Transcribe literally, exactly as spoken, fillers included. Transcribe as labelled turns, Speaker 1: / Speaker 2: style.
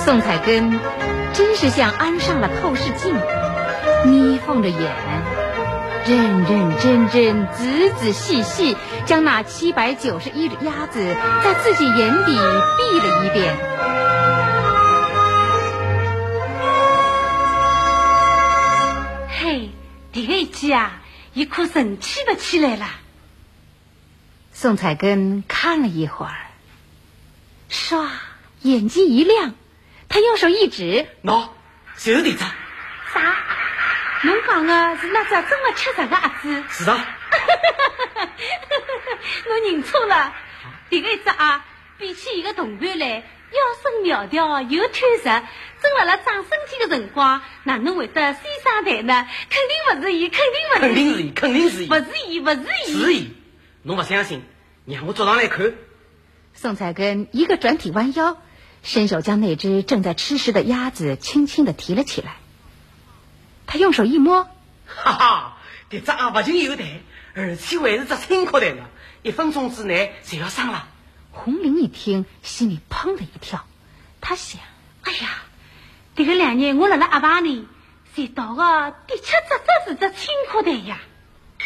Speaker 1: 宋彩根真是像安上了透视镜，眯缝着眼，认认真真、仔仔细细将那七百九十一只鸭子在自己眼底闭了一遍。
Speaker 2: 嘿，这个一记啊，一颗神气不起来了。
Speaker 1: 宋彩根看了一会儿，唰，眼睛一亮，他用手一指：“
Speaker 3: 喏，就是这只。”
Speaker 2: 啥？侬讲的是那只真的吃这个鸭子？
Speaker 3: 是的。
Speaker 2: 侬认错了，这个一只啊，比起一个同伴来，腰身苗条又贪食，正辣辣长身体的辰光，哪能会得先上台呢？肯定不是伊，肯定不是伊，
Speaker 3: 肯定是伊，肯定是伊，
Speaker 2: 不是伊，不是伊，
Speaker 3: 是伊。侬不相信，让我捉上来看。
Speaker 1: 宋彩根一个转体弯腰，伸手将那只正在吃食的鸭子轻轻地提了起来。他用手一摸，
Speaker 3: 哈哈，这只鸭不仅有蛋，而且还是只青壳蛋了，一分钟之内就要上了。
Speaker 1: 红玲一听，心里砰的一跳，他想：
Speaker 2: 哎呀，这个两日我辣辣鸭棚里才到的第七只只是只青壳蛋呀！